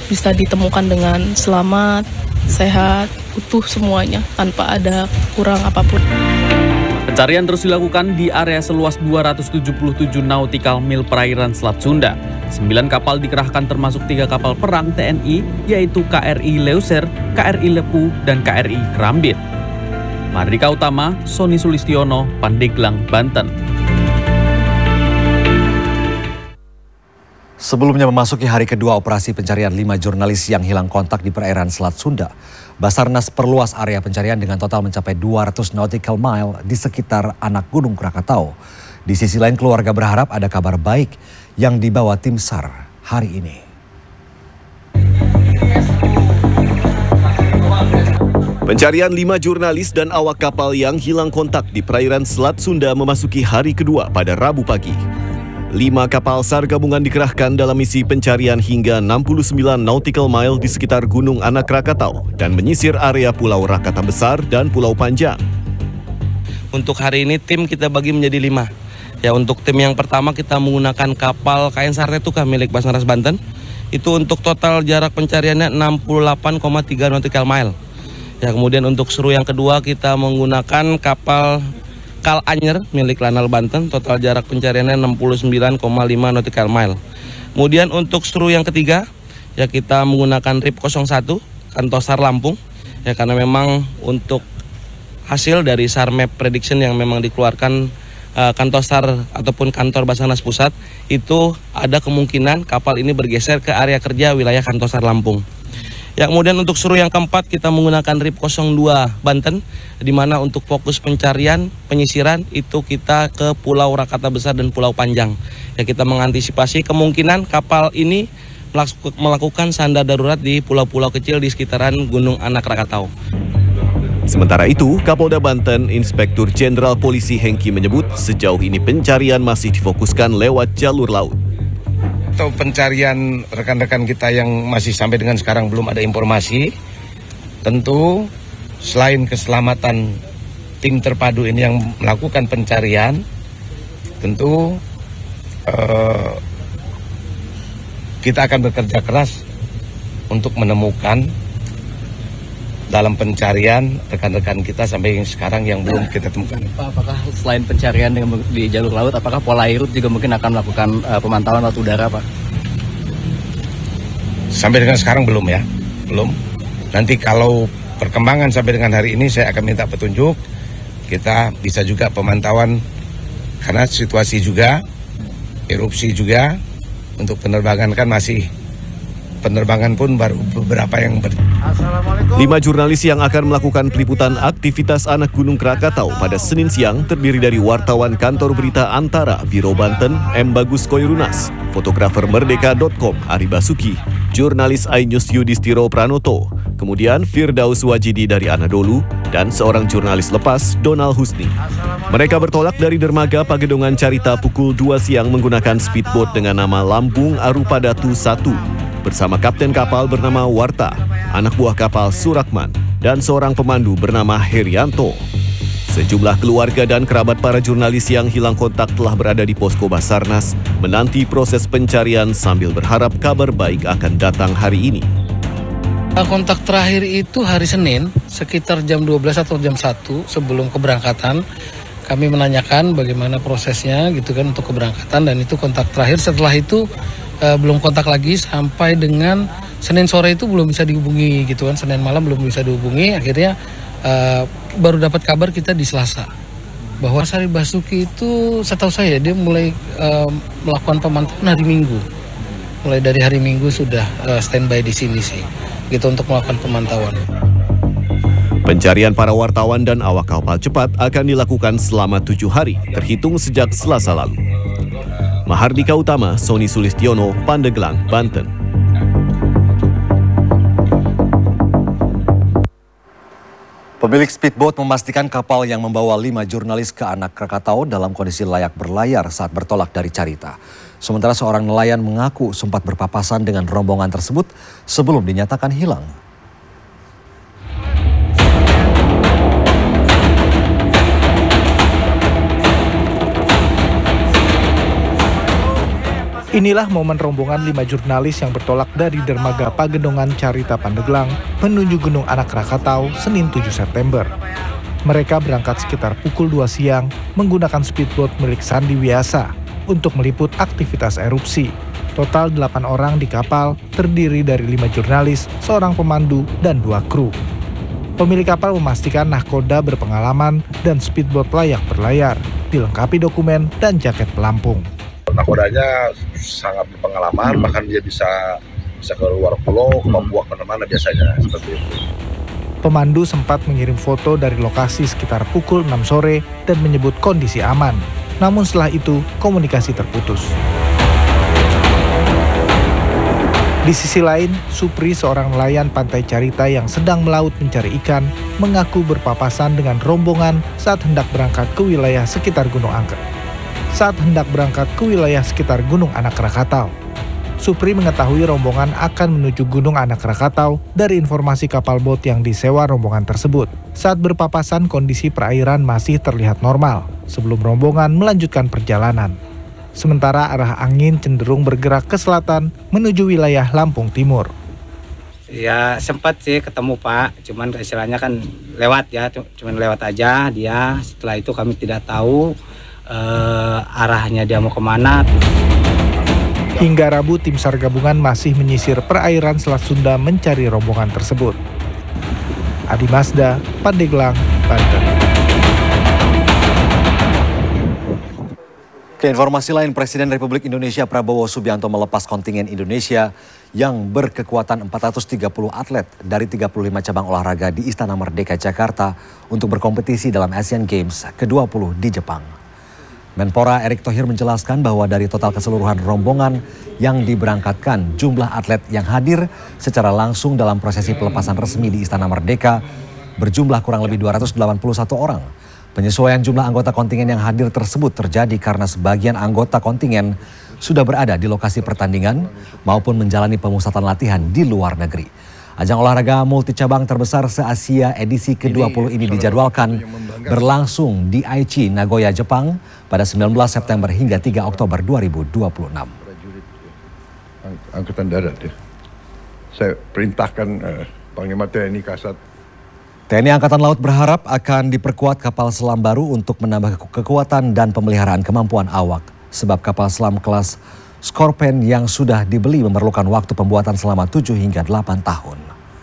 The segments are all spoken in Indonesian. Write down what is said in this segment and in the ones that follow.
bisa ditemukan dengan selamat, sehat, utuh semuanya, tanpa ada kurang apapun. Pencarian terus dilakukan di area seluas 277 nautical mil perairan Selat Sunda. 9 kapal dikerahkan termasuk 3 kapal perang TNI, yaitu KRI Leuser, KRI Lepu, dan KRI Kerambit. Mardika Utama, Sony Sulistiono, Pandeglang, Banten. Sebelumnya memasuki hari kedua operasi pencarian 5 jurnalis yang hilang kontak di perairan Selat Sunda, Basarnas perluas area pencarian dengan total mencapai 200 nautical mile di sekitar anak Gunung Krakatau. Di sisi lain, keluarga berharap ada kabar baik yang dibawa tim SAR hari ini. Pencarian 5 jurnalis dan awak kapal yang hilang kontak di perairan Selat Sunda memasuki hari kedua pada Rabu pagi. 5 kapal SAR gabungan dikerahkan dalam misi pencarian hingga 69 nautical mile di sekitar Gunung Anak Krakatau dan menyisir area Pulau Rakata Besar dan Pulau Panjang. Untuk hari ini tim kita bagi menjadi 5. Ya, untuk tim yang pertama kita menggunakan kapal KN Sartetuka milik Basarnas Banten. Itu untuk total jarak pencariannya 68,3 nautical mile. Ya, kemudian untuk seru yang kedua kita menggunakan kapal Kal Anyer milik Lanal Banten, total jarak pencariannya 69,5 nautical mile. Kemudian untuk seru yang ketiga, ya kita menggunakan RIP 01 Kantosar Lampung, ya karena memang untuk hasil dari SAR Map Prediction yang memang dikeluarkan Kantosar ataupun kantor Basarnas Pusat, itu ada kemungkinan kapal ini bergeser ke area kerja wilayah Kantosar Lampung. Ya, kemudian untuk seru yang keempat kita menggunakan RIP 02 Banten, di mana untuk fokus pencarian, penyisiran itu kita ke Pulau Rakata Besar dan Pulau Panjang. Ya, kita mengantisipasi kemungkinan kapal ini melakukan sandar darurat di pulau-pulau kecil di sekitaran Gunung Anak Krakatau. Sementara itu, Kapolda Banten, Inspektur Jenderal Polisi Hengki menyebut sejauh ini pencarian masih difokuskan lewat jalur laut. Untuk pencarian rekan-rekan kita yang masih sampai dengan sekarang belum ada informasi, tentu selain keselamatan tim terpadu ini yang melakukan pencarian, tentu kita akan bekerja keras untuk menemukan dalam pencarian rekan-rekan kita sampai sekarang yang belum kita temukan. Pak, apakah selain pencarian di jalur laut, apakah Polairut juga mungkin akan melakukan pemantauan laut udara, Pak? Sampai dengan sekarang belum ya, belum. Nanti kalau perkembangan sampai dengan hari ini saya akan minta petunjuk. Kita bisa juga pemantauan karena situasi juga, erupsi juga, untuk penerbangan kan masih. Penerbangan pun baru beberapa yang 5 jurnalis yang akan melakukan peliputan aktivitas anak Gunung Krakatau pada Senin siang terdiri dari wartawan kantor berita Antara Biro Banten M. Bagus Koirunas, fotografer Merdeka.com Ari Basuki, jurnalis iNews Yudhistiro Pranoto, kemudian Firdaus Wajidi dari Anadolu, dan seorang jurnalis lepas Donald Husni. Mereka bertolak dari dermaga Pagedongan Carita pukul 2 siang menggunakan speedboat dengan nama Lambung Arupadatu 1. Bersama kapten kapal bernama Warta, anak buah kapal Surakman, dan seorang pemandu bernama Herianto. Sejumlah keluarga dan kerabat para jurnalis yang hilang kontak telah berada di posko Basarnas menanti proses pencarian sambil berharap kabar baik akan datang hari ini. Kontak terakhir itu hari Senin sekitar jam 12 atau jam 1 sebelum keberangkatan. Kami menanyakan bagaimana prosesnya gitu kan untuk keberangkatan, dan itu kontak terakhir. Setelah itu belum kontak lagi sampai dengan Senin sore itu belum bisa dihubungi gitu kan, Senin malam belum bisa dihubungi. Akhirnya baru dapat kabar kita di Selasa bahwa Ari Basuki itu setahu saya dia mulai melakukan pemantauan hari Minggu. Mulai dari hari Minggu sudah standby di sini sih gitu untuk melakukan pemantauan. Pencarian para wartawan dan awak kapal cepat akan dilakukan selama 7 hari terhitung sejak Selasa lalu. Mahardika Utama, Sony Sulistiono, Pandeglang, Banten. Pemilik speedboat memastikan kapal yang membawa 5 jurnalis ke Anak Krakatau dalam kondisi layak berlayar saat bertolak dari Carita. Sementara seorang nelayan mengaku sempat berpapasan dengan rombongan tersebut sebelum dinyatakan hilang. Inilah momen rombongan 5 jurnalis yang bertolak dari dermaga Pagendongan Carita Pandeglang menuju Gunung Anak Krakatau Senin 7 September. Mereka berangkat sekitar pukul 2 siang menggunakan speedboat milik Sandi Wiasa untuk meliput aktivitas erupsi. Total 8 orang di kapal terdiri dari 5 jurnalis, seorang pemandu, dan 2 kru. Pemilik kapal memastikan nahkoda berpengalaman dan speedboat layak berlayar, dilengkapi dokumen dan jaket pelampung. Nahkodanya sangat berpengalaman, bahkan dia bisa ke luar pulau, ke Papua, kemana-mana biasanya, seperti itu. Pemandu sempat mengirim foto dari lokasi sekitar pukul 6 sore dan menyebut kondisi aman. Namun setelah itu, komunikasi terputus. Di sisi lain, Supri, seorang nelayan pantai Carita yang sedang melaut mencari ikan, mengaku berpapasan dengan rombongan saat hendak berangkat ke wilayah sekitar Gunung Anak Krakatau. Supri mengetahui rombongan akan menuju Gunung Anak Krakatau dari informasi kapal bot yang disewa rombongan tersebut. Saat berpapasan, kondisi perairan masih terlihat normal sebelum rombongan melanjutkan perjalanan. Sementara arah angin cenderung bergerak ke selatan menuju wilayah Lampung Timur. Ya sempat sih ketemu Pak, cuman istilahnya kan lewat ya, cuman lewat aja dia. Setelah itu kami tidak tahu arahnya dia mau kemana. Hingga Rabu, tim SAR gabungan masih menyisir perairan Selat Sunda mencari rombongan tersebut. Adi Mazda, Pandeglang, Banten. Ke informasi lain, Presiden Republik Indonesia Prabowo Subianto melepas kontingen Indonesia yang berkekuatan 430 atlet dari 35 cabang olahraga di Istana Merdeka Jakarta untuk berkompetisi dalam Asian Games ke-20 di Jepang. Menpora Erick Thohir menjelaskan bahwa dari total keseluruhan rombongan yang diberangkatkan, jumlah atlet yang hadir secara langsung dalam prosesi pelepasan resmi di Istana Merdeka berjumlah kurang lebih 281 orang. Penyesuaian jumlah anggota kontingen yang hadir tersebut terjadi karena sebagian anggota kontingen sudah berada di lokasi pertandingan maupun menjalani pemusatan latihan di luar negeri. Ajang olahraga multicabang terbesar se-Asia edisi ke-20 ini dijadwalkan berlangsung di Aichi, Nagoya, Jepang pada 19 September hingga 3 Oktober 2026. Angkatan Darat ya. Saya perintahkan Panglima TNI Kasat. TNI Angkatan Laut berharap akan diperkuat kapal selam baru untuk menambah kekuatan dan pemeliharaan kemampuan awak. Sebab kapal selam kelas Scorpion yang sudah dibeli memerlukan waktu pembuatan selama 7 hingga 8 tahun.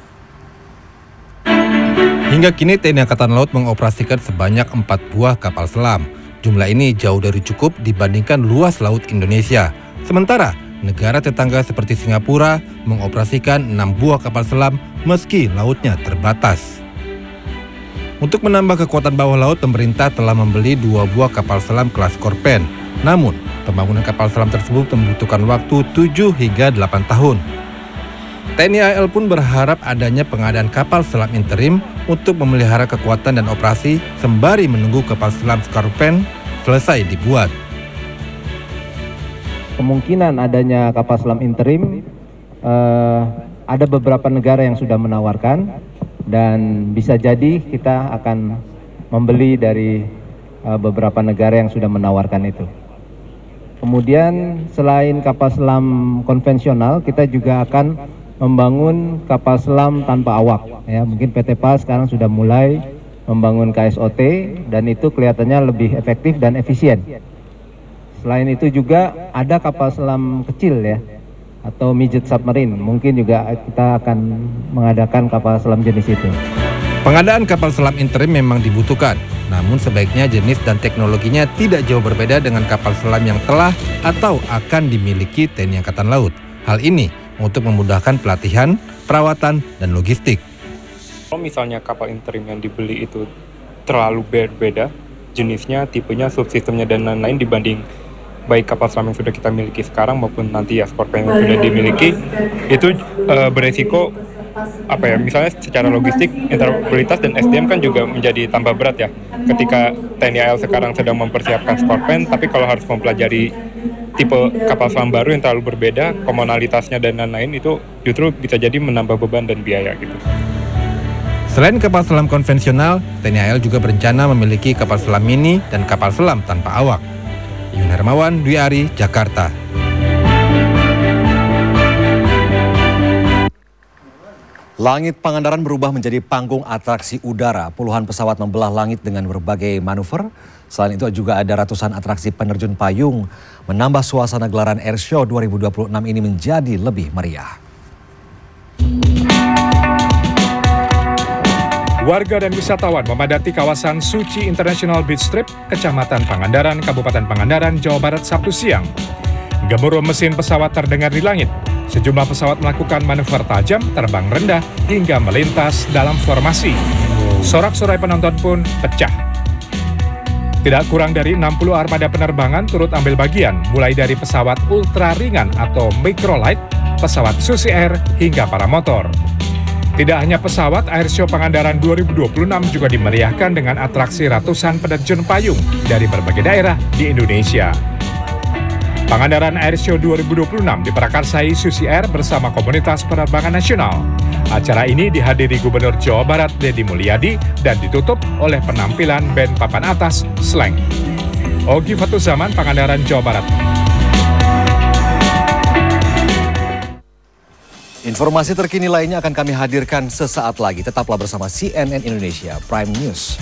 Hingga kini TNI Angkatan Laut mengoperasikan sebanyak 4 buah kapal selam. Jumlah ini jauh dari cukup dibandingkan luas laut Indonesia. Sementara negara tetangga seperti Singapura mengoperasikan 6 buah kapal selam meski lautnya terbatas. Untuk menambah kekuatan bawah laut, pemerintah telah membeli 2 buah kapal selam kelas Scorpion. Namun, pembangunan kapal selam tersebut membutuhkan waktu 7 hingga 8 tahun. TNI AL pun berharap adanya pengadaan kapal selam interim untuk memelihara kekuatan dan operasi sembari menunggu kapal selam Scorpion selesai dibuat. Kemungkinan adanya kapal selam interim, ada beberapa negara yang sudah menawarkan dan bisa jadi kita akan membeli dari beberapa negara yang sudah menawarkan itu. Kemudian selain kapal selam konvensional, kita juga akan membangun kapal selam tanpa awak. Ya, mungkin PT PAS sekarang sudah mulai membangun KSOT dan itu kelihatannya lebih efektif dan efisien. Selain itu juga ada kapal selam kecil ya, atau midget submarine. Mungkin juga kita akan mengadakan kapal selam jenis itu. Pengadaan kapal selam interim memang dibutuhkan, namun sebaiknya jenis dan teknologinya tidak jauh berbeda dengan kapal selam yang telah atau akan dimiliki TNI Angkatan Laut. Hal ini untuk memudahkan pelatihan, perawatan, dan logistik. Kalau misalnya kapal interim yang dibeli itu terlalu berbeda, jenisnya, tipenya, subsistemnya, dan lain-lain dibanding baik kapal selam yang sudah kita miliki sekarang maupun nanti ya Scorpion yang sudah dimiliki, itu beresiko misalnya secara logistik, interoperabilitas dan SDM kan juga menjadi tambah berat ya. Ketika TNI AL sekarang sedang mempersiapkan Scorpion, tapi kalau harus mempelajari tipe kapal selam baru yang terlalu berbeda, komunalitasnya dan lain-lain, itu justru bisa jadi menambah beban dan biaya gitu. Selain kapal selam konvensional, TNI AL juga berencana memiliki kapal selam mini dan kapal selam tanpa awak. Yun Hermawan, Dwi Ari, Jakarta. Langit Pangandaran berubah menjadi panggung atraksi udara. Puluhan pesawat membelah langit dengan berbagai manuver. Selain itu juga ada ratusan atraksi penerjun payung. Menambah suasana gelaran Airshow 2026 ini menjadi lebih meriah. Warga dan wisatawan memadati kawasan Suci International Beach Strip, Kecamatan Pangandaran, Kabupaten Pangandaran, Jawa Barat Sabtu siang. Gemuruh mesin pesawat terdengar di langit. Sejumlah pesawat melakukan manuver tajam, terbang rendah, hingga melintas dalam formasi. Sorak-sorai penonton pun pecah. Tidak kurang dari 60 armada penerbangan turut ambil bagian, mulai dari pesawat ultra ringan atau microlight, pesawat Susi Air, hingga paramotor. Tidak hanya pesawat, Airshow Pangandaran 2026 juga dimeriahkan dengan atraksi ratusan penerjun payung dari berbagai daerah di Indonesia. Pangandaran Airshow 2026 diprakarsai Susi Air bersama komunitas penerbangan nasional. Acara ini dihadiri Gubernur Jawa Barat Deddy Mulyadi dan ditutup oleh penampilan band papan atas Slang. Ogi Fatuzaman, Pangandaran, Jawa Barat. Informasi terkini lainnya akan kami hadirkan sesaat lagi. Tetaplah bersama CNN Indonesia Prime News.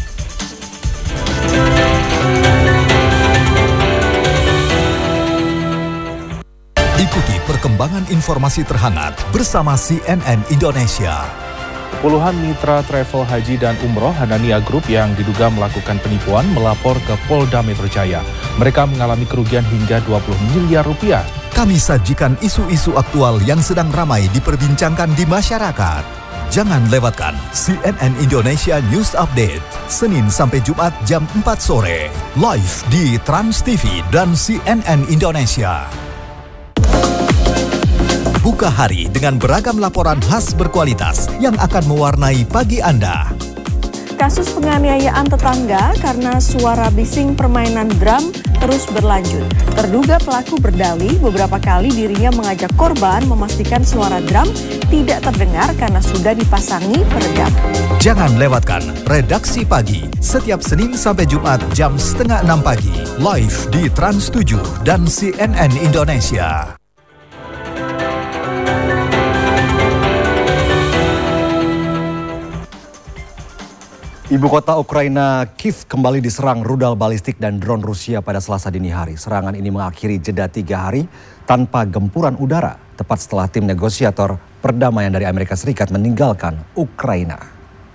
Ikuti perkembangan informasi terhangat bersama CNN Indonesia. Puluhan mitra travel haji dan umroh Hanania Group yang diduga melakukan penipuan melapor ke Polda Metro Jaya. Mereka mengalami kerugian hingga 20 miliar rupiah. Kami sajikan isu-isu aktual yang sedang ramai diperbincangkan di masyarakat. Jangan lewatkan CNN Indonesia News Update, Senin sampai Jumat jam 4 sore, live di Trans TV dan CNN Indonesia. Buka hari dengan beragam laporan khas berkualitas yang akan mewarnai pagi Anda. Kasus penganiayaan tetangga karena suara bising permainan drum terus berlanjut. Terduga pelaku berdalih beberapa kali dirinya mengajak korban memastikan suara drum tidak terdengar karena sudah dipasangi peredam. Jangan lewatkan Redaksi Pagi setiap Senin sampai Jumat jam 5:30 pagi, live di Trans 7 dan CNN Indonesia. Ibu kota Ukraina, Kiev, kembali diserang rudal balistik dan drone Rusia pada Selasa dini hari. Serangan ini mengakhiri jeda 3 hari tanpa gempuran udara, tepat setelah tim negosiator perdamaian dari Amerika Serikat meninggalkan Ukraina.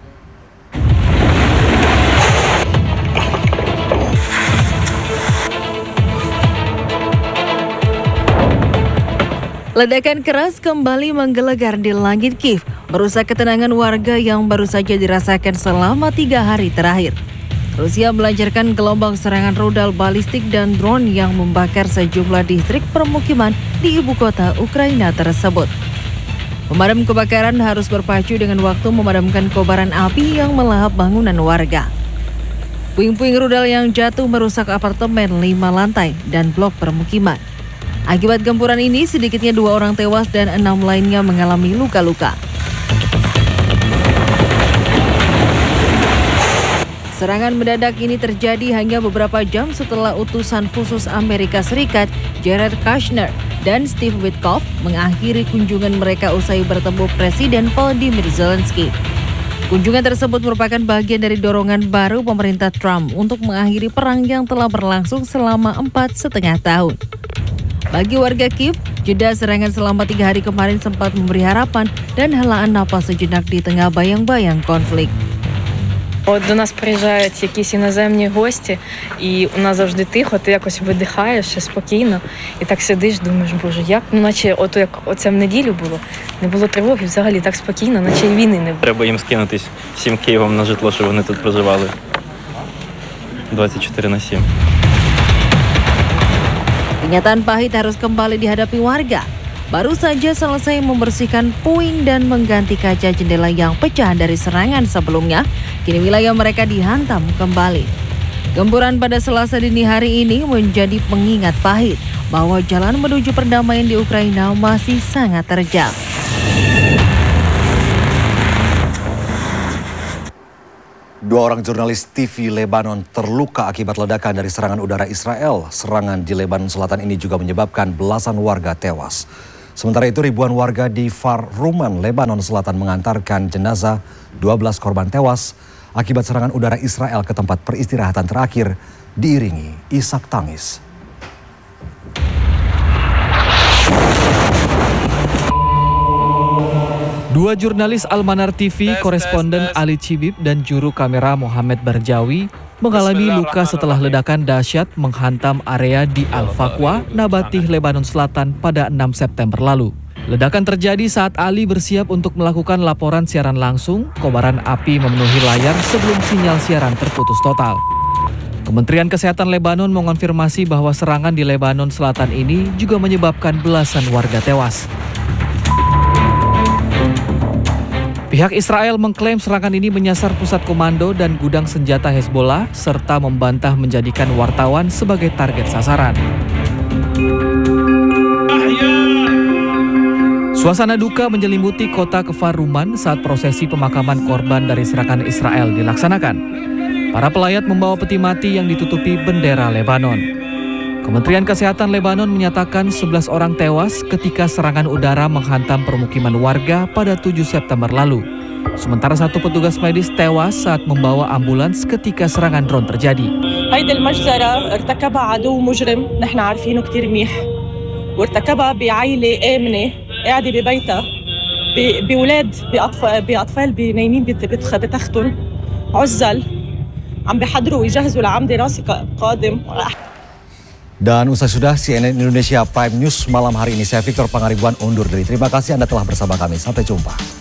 Ledakan keras kembali menggelegar di langit Kiev, merusak ketenangan warga yang baru saja dirasakan selama 3 hari terakhir. Rusia melancarkan gelombang serangan rudal balistik dan drone yang membakar sejumlah distrik permukiman di ibu kota Ukraina tersebut. Pemadam kebakaran harus berpacu dengan waktu memadamkan kobaran api yang melahap bangunan warga. Puing-puing rudal yang jatuh merusak apartemen 5 lantai dan blok permukiman. Akibat gempuran ini, sedikitnya 2 orang tewas dan 6 lainnya mengalami luka-luka. Serangan mendadak ini terjadi hanya beberapa jam setelah utusan khusus Amerika Serikat, Jared Kushner dan Steve Witkoff mengakhiri kunjungan mereka usai bertemu Presiden Volodymyr Zelensky. Kunjungan tersebut merupakan bagian dari dorongan baru pemerintah Trump untuk mengakhiri perang yang telah berlangsung selama 4,5 tahun. Bagi warga Kiev, jeda serangan selama 3 hari kemarin sempat memberi harapan dan helaan napas sejenak di tengah bayang-bayang konflik. От до нас приїжджають якісь іноземні гості, і у нас завжди тихо, ти якось видихаєш, спокійно, і так сидиш, думаєш, боже, як, ну наче ото як оце в неділю було, не було тривоги, взагалі так спокійно, наче й війни не було. Треба їм скинутись всім Києвом на житло, щоб вони тут проживали 24/7. Kenyataan pahit harus kembali dihadapi warga. Baru saja selesai membersihkan puing dan mengganti kaca jendela yang pecah dari serangan sebelumnya, kini wilayah mereka dihantam kembali. Gempuran pada Selasa dini hari ini menjadi pengingat pahit bahwa jalan menuju perdamaian di Ukraina masih sangat terjal. Dua orang jurnalis TV Lebanon terluka akibat ledakan dari serangan udara Israel. Serangan di Lebanon Selatan ini juga menyebabkan belasan warga tewas. Sementara itu ribuan warga di Far Ruman, Lebanon Selatan mengantarkan jenazah 12 korban tewas akibat serangan udara Israel ke tempat peristirahatan terakhir diiringi isak tangis. Dua jurnalis Al-Manar TV, koresponden Ali Cibib dan juru kamera Muhammad Barjawi mengalami luka setelah ledakan dahsyat menghantam area di Al-Faqwa, Nabatih, Lebanon Selatan pada 6 September lalu. Ledakan terjadi saat Ali bersiap untuk melakukan laporan siaran langsung. Kobaran api memenuhi layar sebelum sinyal siaran terputus total. Kementerian Kesehatan Lebanon mengonfirmasi bahwa serangan di Lebanon Selatan ini juga menyebabkan belasan warga tewas. Pihak Israel mengklaim serangan ini menyasar pusat komando dan gudang senjata Hezbollah serta membantah menjadikan wartawan sebagai target sasaran. Suasana duka menyelimuti kota Kfar Ruman saat prosesi pemakaman korban dari serangan Israel dilaksanakan. Para pelayat membawa peti mati yang ditutupi bendera Lebanon. Kementerian Kesehatan Lebanon menyatakan 11 orang tewas ketika serangan udara menghantam permukiman warga pada 7 September lalu. Sementara satu petugas medis tewas saat membawa ambulans ketika serangan drone terjadi. هيدي المجزرة ارتكبها عدو مجرم نحن عارفينه كتير منيح وارتكبها بعائلة آمنة قاعدة ببيتها بأولاد بأطفال نايمين بتختهم عزل عم بيحضروا ويجهزوا لعام دراسي قادم. Dan usai sudah CNN Indonesia Prime News malam hari ini, saya Victor Pangaribuan undur diri. Terima kasih Anda telah bersama kami. Sampai jumpa.